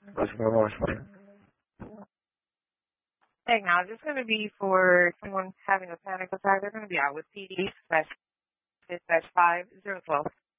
Hey, now this is going to be for someone having a panic attack. They're going to be out with PD/5 012.